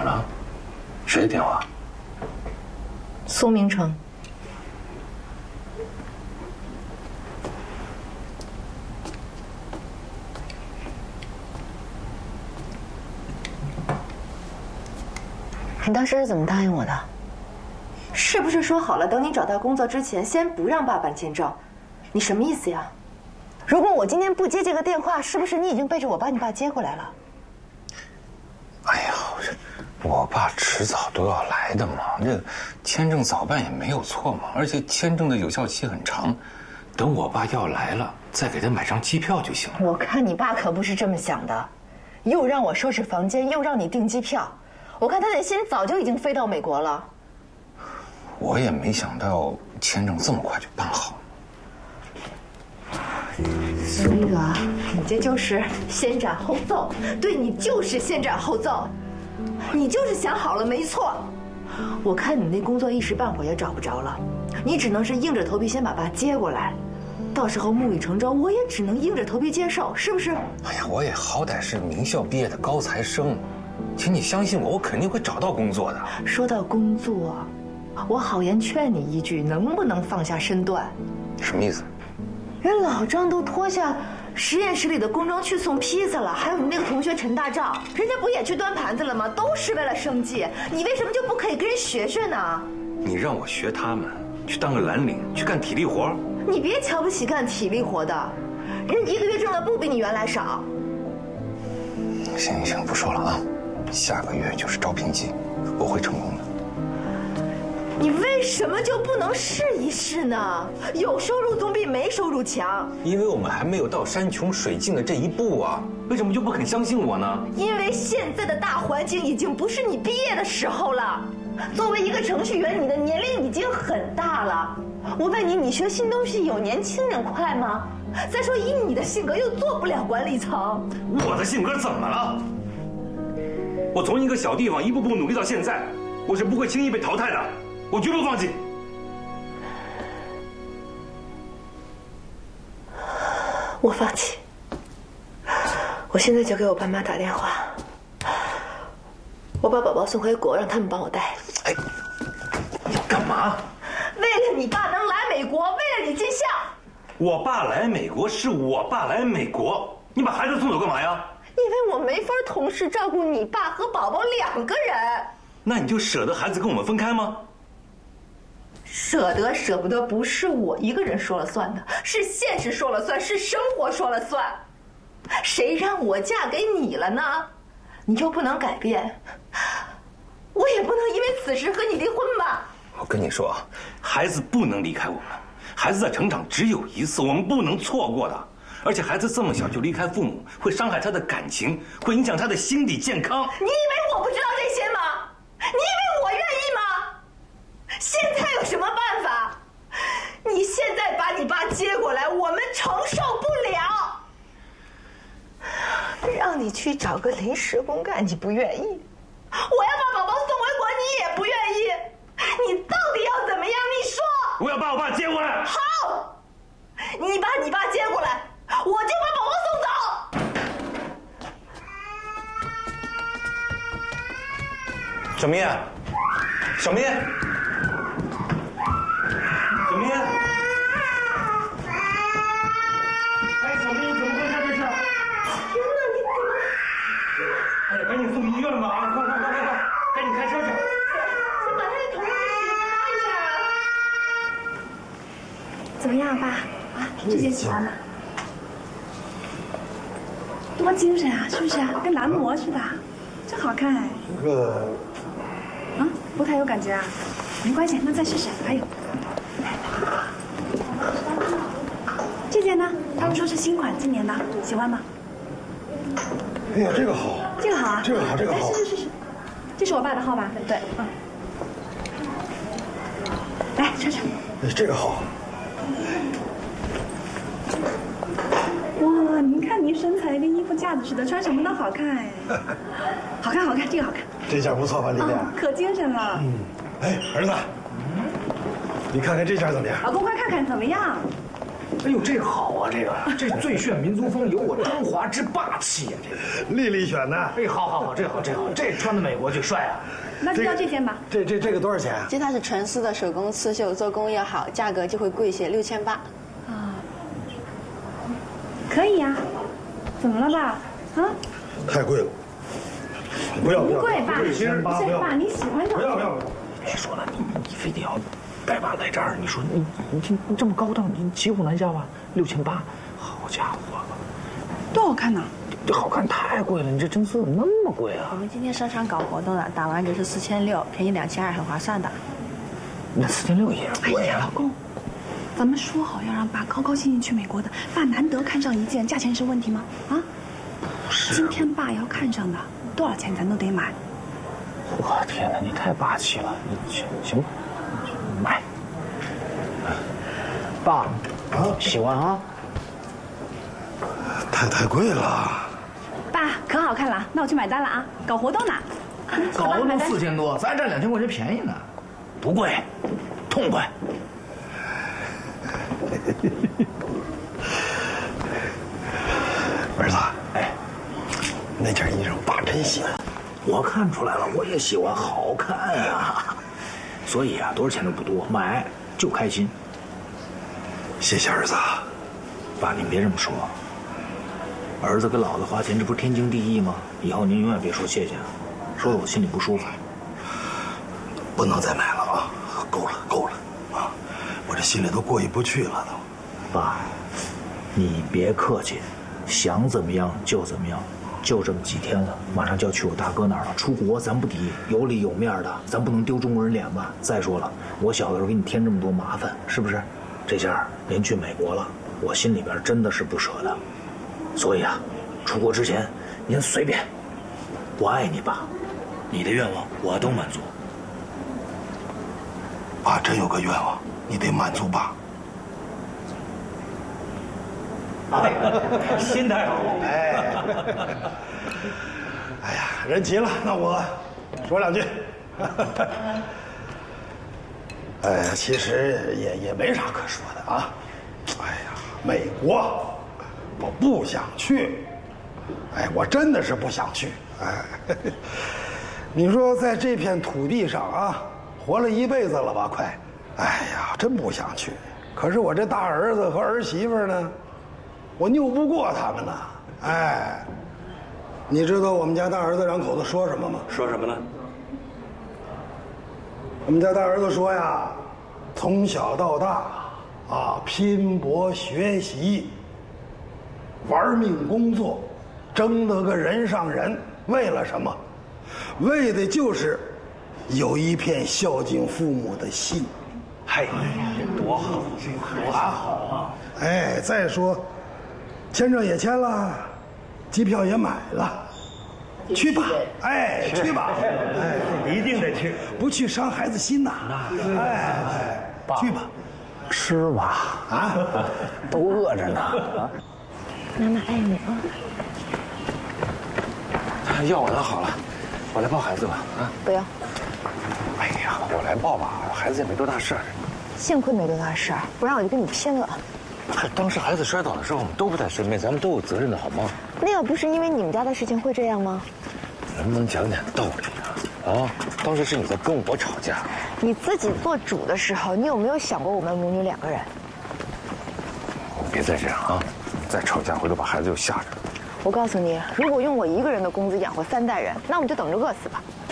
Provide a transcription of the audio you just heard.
么了？谁的电话？ 苏明成。你当时是怎么答应我的？是不是说好了，等你找到工作之前，先不让爸办签证？你什么意思呀？如果我今天不接这个电话，是不是你已经背着我把你爸接回来了？ 哎呀，我爸迟早都要来的嘛，这签证早办也没有错嘛，而且签证的有效期很长，等我爸要来了，再给他买张机票就行了。 我看你爸可不是这么想的，又让我收拾房间，又让你订机票，我看他的心早就已经飞到美国了。 我也没想到签证这么快就办好。 苏玉啊，你这就是先斩后奏，对你就是先斩后奏，你就是想好了没错。我看你那工作一时半会儿也找不着了，你只能是硬着头皮先把爸接过来，到时候木已成舟，我也只能硬着头皮接受，是不是？ 哎呀，我也好歹是名校毕业的高材生，请你相信我，我肯定会找到工作的。 说到工作，我好言劝你一句，能不能放下身段？ 什么意思？ 人老张都脱下实验室里的工装去送披萨了，还有你那个同学陈大照，人家不也去端盘子了吗？都是为了生计，你为什么就不可以跟人学学呢？ 你让我学他们，去当个蓝领，去干体力活？ 你别瞧不起干体力活的，人一个月挣的不比你原来少。 行行，不说了啊，下个月就是招聘季，我会成功的。 你为什么就不能试一试呢？有收入总比没收入强。 因为我们还没有到山穷水尽的这一步啊！为什么就不肯相信我呢？ 因为现在的大环境已经不是你毕业的时候了。作为一个程序员，你的年龄已经很大了。我问你，你学新东西有年轻人快吗？再说以你的性格，又做不了管理层。 我的性格怎么了？我从一个小地方一步步努力到现在，我是不会轻易被淘汰的。我绝不放弃。 我放弃。我现在就给我爸妈打电话，我把宝宝送回国，让他们帮我带。 哎，你干嘛？ 为了你爸能来美国，为了你尽孝。 我爸来美国是我爸来美国，你把孩子送走干嘛呀？ 因为我没法同时照顾你爸和宝宝两个人。 那你就舍得孩子跟我们分开吗？ 舍得舍不得不是我一个人说了算的，是现实说了算，是生活说了算。谁让我嫁给你了呢？你就不能改变？我也不能因为此事和你离婚吧？ 我跟你说啊，孩子不能离开我们，孩子的成长只有一次，我们不能错过的。而且孩子这么小就离开父母，会伤害他的感情，会影响他的心理健康。 你以为我不知道这些吗？你以为我愿意吗？现在有什么办法？你现在把你爸接过来，我们承受不了。让你去找个临时工干，你不愿意；我要把宝宝送回国，你也不愿意。你到底要怎么样？你说。 我要把我爸接过来。 好，你把你爸接过来，我就把宝宝送走。 小明，小明，小明，哎，小明，你怎么回事？这是？ 天哪，你怎么？ 哎呀，赶紧送医院吧！啊，快，赶紧开车去。 先把他的头上的血擦一下啊。 怎么样，爸？啊，这件喜欢吗？多精神啊，是不是啊？跟男模似的，真好看哎。 这个。 啊，不太有感觉啊，没关系，那再试试。还有，这件呢？他们说是新款，今年的，喜欢吗？ 哎呀，这个好， 这个好啊， 这个好，这个好。 来，试，这是我爸的号吧？对，嗯。来，穿上。 哎，这个好。 哇，您看您身材跟衣服架子似的，穿什么都好看哎。好看，这个好看。 这件不错吧，丽丽？ 可精神了。 嗯。哎，儿子，你看看这件怎么样？ 老公，快看看怎么样？ 哎呦，这好啊，这最炫民族风，有我中华之霸气呀！这丽丽选的。 哎，好，这好，这穿到美国去帅啊！ 那就要这件吧。 这个多少钱啊？ 其实它是纯丝的手工刺绣，做工也好，价格就会贵些，6800。 啊，可以呀。怎么了爸？啊？ 太贵了，不要不贵爸， 其实爸你喜欢就好。 不要。 别说了，你非得要带爸来这儿，你说你这么高档，你骑虎难下吧？6800，好家伙， 多好看呢！ 这好看太贵了，你这真丝怎么那么贵啊？ 我们今天商场搞活动了，打完折是4600，便宜2200，很划算的。 那4600也贵啊！ 老公，咱们说好要让爸高高兴兴去美国的，爸难得看上一件，价钱是问题吗？啊？今天爸要看上的，多少钱咱都得买。 我天哪，你太霸气了！你行吧，买。爸，喜欢啊？ 太贵了。 爸，可好看了，那我去买单了啊！搞活动呢。 搞活动4000多，咱占2000块钱便宜呢，不贵，痛快。 儿子， 哎， 那件衣裳爸真喜欢。 我看出来了，我也喜欢好看呀，所以啊，多少钱都不多，买就开心。 谢谢儿子。 爸，您别这么说，儿子给老子花钱，这不是天经地义吗？以后您永远别说谢谢，说的我心里不舒服。 不能再买了啊！够了啊！我这心里都过意不去了都。 爸，你别客气，想怎么样就怎么样。就这么几天了，马上就要去我大哥那儿了。出国咱不敌，有里有面的，咱不能丢中国人脸吧？再说了，我小的时候给你添这么多麻烦，是不是？这下您去美国了，我心里边真的是不舍得。所以啊，出国之前您随便。我爱你爸，你的愿望我都满足。 爸真有个愿望，你得满足爸。 心态好， 哎呀，人齐了，那我说两句。其实也没啥可说的啊。哎呀，美国，我不想去。哎，我真的是不想去。哎，你说在这片土地上啊，活了一辈子了吧，快。哎呀，真不想去。可是我这大儿子和儿媳妇呢？我拗不过他们呢，哎，你知道我们家大儿子两口子说什么吗？ 说什么呢？ 我们家大儿子说呀，从小到大啊，拼搏学习，玩命工作，争得个人上人，为了什么？为的就是有一片孝敬父母的心。 嘿，多好，多好啊！ 哎，再说。签证也签了，机票也买了，去吧，哎，去吧，哎， 一定得去， 不去伤孩子心呐，哎，去吧， 吃吧，啊，都饿着呢。 妈妈爱你啊！ 药我拿好了，我来抱孩子吧，啊！ 不要， 哎呀，我来抱吧，孩子也没多大事儿。 幸亏没多大事儿，不然我就跟你拼了。 当时孩子摔倒的时候，我们都不在身边，咱们都有责任的好吗？ 那要不是因为你们家的事情会这样吗？ 能不能讲点道理啊？啊，当时是你在跟我吵架。 你自己做主的时候，你有没有想过我们母女两个人？ 别再这样啊！再吵架，回头把孩子又吓着。 我告诉你，如果用我一个人的工资养活3代人，那我们就等着饿死吧。